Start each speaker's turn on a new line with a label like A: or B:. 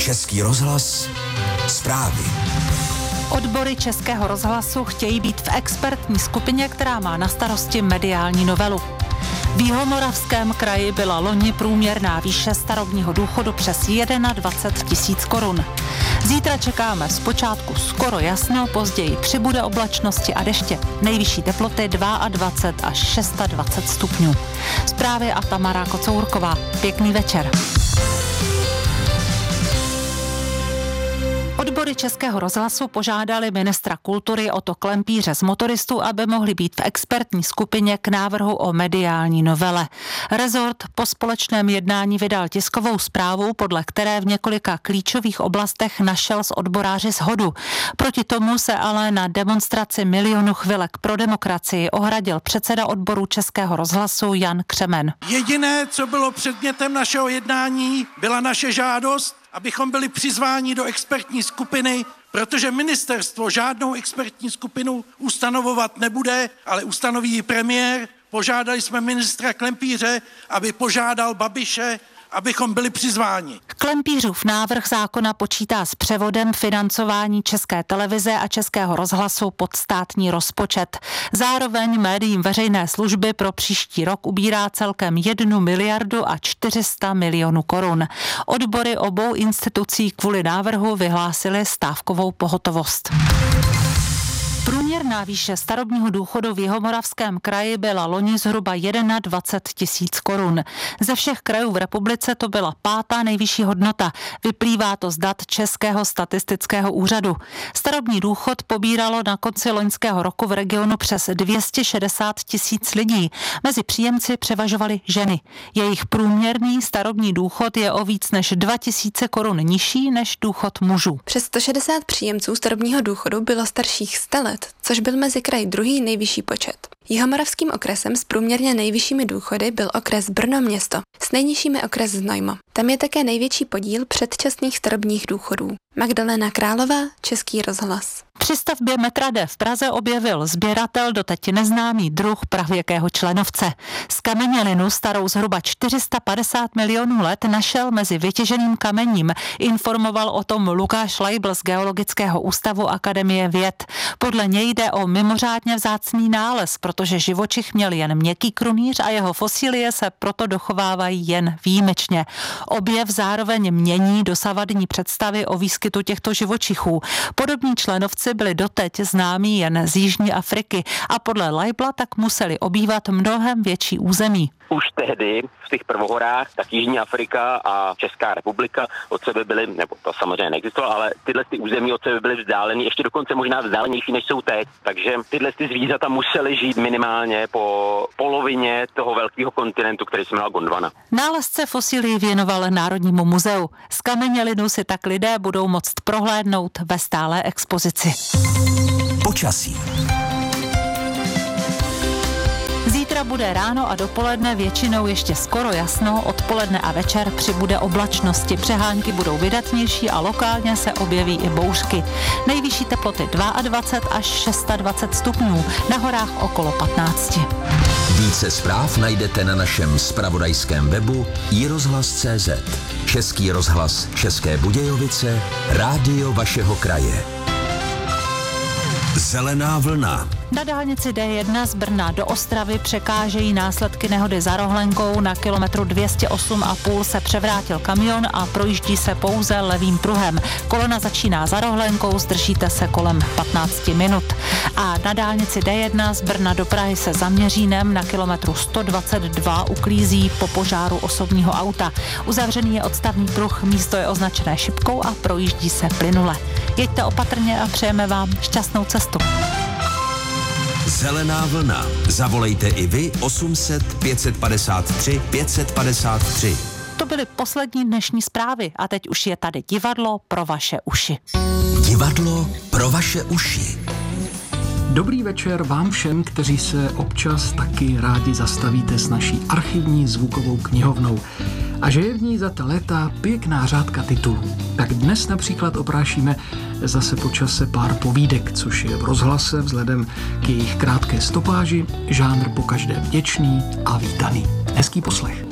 A: Český rozhlas zprávy.
B: Odbory Českého rozhlasu chtějí být v expertní skupině, která má na starosti mediální novelu. V Jihomoravském kraji byla loni průměrná výše starobního důchodu přes 21 000 korun. Zítra čekáme zpočátku skoro jasno, později přibude oblačnosti a deště. Nejvyšší teploty 22 až 26 stupňů. Zprávy a Tamara Kocourková. Pěkný večer. Odbory Českého rozhlasu požádali ministra kultury Otto Klempíře z Motoristů, aby mohli být v expertní skupině k návrhu o mediální novele. Rezort po společném jednání vydal tiskovou zprávu, podle které v několika klíčových oblastech našel s odboráři shodu. Proti tomu se ale na demonstraci Milionu chvilek pro demokracii ohradil předseda odboru Českého rozhlasu Jan Křemen.
C: Jediné, co bylo předmětem našeho jednání, byla naše žádost, abychom byli přizváni do expertní skupiny, protože ministerstvo žádnou expertní skupinu ustanovovat nebude, ale ustanoví ji premiér. Požádali jsme ministra Klempíře, aby požádal Babiše, abychom byli přizváni.
B: Klempířův návrh zákona počítá s převodem financování České televize a Českého rozhlasu pod státní rozpočet. Zároveň médiím veřejné služby pro příští rok ubírá celkem 1 miliardu a 400 milionů korun. Odbory obou institucí kvůli návrhu vyhlásily stávkovou pohotovost. Průměrná výše starobního důchodu v Jihomoravském kraji byla loni zhruba 21 000 korun. Ze všech krajů v republice to byla 5. nejvyšší hodnota. Vyplývá to z dat Českého statistického úřadu. Starobní důchod pobíralo na konci loňského roku v regionu přes 260 000 lidí. Mezi příjemci převažovaly ženy. Jejich průměrný starobní důchod je o víc než 2 000 korun nižší než důchod mužů.
D: Přes 160 příjemců starobního důchodu bylo starších 100 let, což byl mezi kraji druhý nejvyšší počet. Jihomoravským okresem s průměrně nejvyššími důchody byl okres Brno město, s nejnižšími okres Znojmo. Tam je také největší podíl předčasných starobních důchodů. Magdalena Králová, Český rozhlas.
B: Při stavbě metra D v Praze objevil sběratel doteď neznámý druh pravěkého členovce. Zkamenělinu starou zhruba 450 milionů let našel mezi vytěženým kamením. Informoval o tom Lukáš Leibl z Geologického ústavu Akademie věd. Podle něj jde o mimořádně vzácný nález, protože živočich měl jen měkký krunýř a jeho fosilie se proto dochovávají jen výjimečně. Objev zároveň mění dosavadní představy o výskytu těchto živočichů. Podobní členovci byli doteď známí jen z Jižní Afriky a podle Leibla tak museli obývat mnohem větší území.
E: Už tehdy v těch prvohorách, tak Jižní Afrika a Česká republika od sebe byly, nebo to samozřejmě neexistovalo, ale tyhle ty území od sebe byly vzdálený, ještě dokonce možná vzdálenější, než jsou teď. Takže tyhle ty zvířata musely žít minimálně po polovině toho velkého kontinentu, který se jmenoval Gondwana.
B: Nálezce fosilii věnoval Národnímu muzeu. Zkamenělinu si tak lidé budou moct prohlédnout ve stálé expozici.
A: Počasí.
B: Zítra bude ráno a dopoledne většinou ještě skoro jasno, odpoledne a večer přibude oblačnosti. Přehánky budou vydatnější a lokálně se objeví i bouřky. Nejvyšší teploty 22 až 26 stupňů, na horách okolo 15.
A: Více zpráv najdete na našem zpravodajském webu iRozhlas.cz. Český rozhlas České Budějovice, rádio vašeho kraje. Zelená vlna.
B: Na dálnici D1 z Brna do Ostravy překážejí následky nehody za Rohlenkou. Na kilometru 208,5 se převrátil kamion a projíždí se pouze levým pruhem. Kolona začíná za Rohlenkou, zdržíte se kolem 15 minut. A na dálnici D1 z Brna do Prahy se za Měřínem na kilometru 122 uklízí po požáru osobního auta. Uzavřený je odstavný pruh, místo je označené šipkou a projíždí se plynule. Jeďte opatrně a přejeme vám šťastnou cestu.
A: Zelená vlna. Zavolejte i vy 800 553 553.
B: To byly poslední dnešní zprávy a teď už je tady divadlo pro vaše uši.
A: Divadlo pro vaše uši.
F: Dobrý večer vám všem, kteří se občas taky rádi zastavíte s naší archivní zvukovou knihovnou. A že je v ní za ta léta pěkná řádka titulů. Tak dnes například oprášíme zase po čase pár povídek, což je v rozhlase vzhledem k jejich krátké stopáži žánr pokaždé vděčný a vítaný. Hezký poslech.